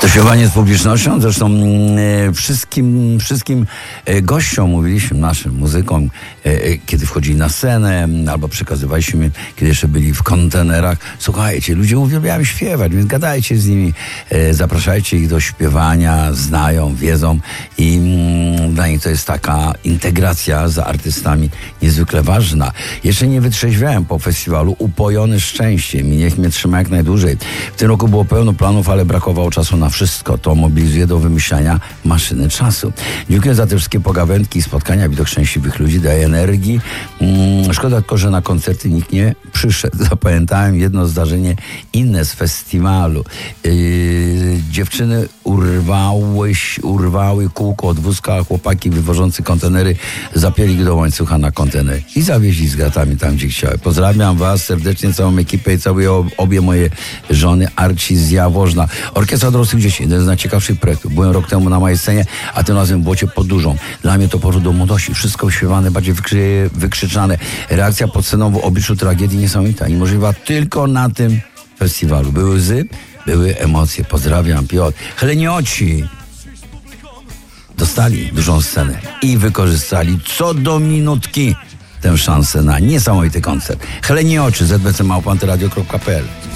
To śpiewanie z publicznością, zresztą wszystkim gościom mówiliśmy, naszym muzykom, kiedy wchodzili na scenę, albo przekazywaliśmy, kiedy jeszcze byli w kontenerach. Słuchajcie, ludzie uwielbiają śpiewać, więc gadajcie z nimi, zapraszajcie ich do śpiewania, znają, wiedzą i dla nich to jest taka integracja z artystami niezwykle ważna. Jeszcze nie wytrzeźwiałem po festiwalu, upojony szczęściem i niech mnie trzyma jak najdłużej. W tym roku było pełno planów, ale brakowało czasu na wszystko. To mobilizuje do wymyślania maszyny czasu. Dziękuję za te wszystkie pogawędki i spotkania. Widok szczęśliwych ludzi daje energii. Szkoda tylko, że na koncerty nikt nie przyszedł. Zapamiętałem jedno zdarzenie inne z festiwalu. Dziewczyny urwały kółko od wózka, a chłopaki wywożący kontenery zapięli do łańcucha na kontener i zawieźli z gratami tam, gdzie chciały. Pozdrawiam was serdecznie, całą ekipę i całe obie moje żony, Arci z Jaworzna. Orkiestra dorosłych dzieci, jeden z najciekawszych projektów. Byłem rok temu na mojej scenie, a tym razem w Błocie pod Dużą. Dla mnie to powrót do młodości. Wszystko śpiewane, bardziej wykrzyczane. Reakcja pod sceną w obliczu tragedii niesamowita i możliwa tylko na tym festiwalu. Były łzy, były emocje. Pozdrawiam, Piotr. Helenioci dostali dużą scenę i wykorzystali co do minutki tę szansę na niesamowity koncert. Helenioci, zbc@antyradio.pl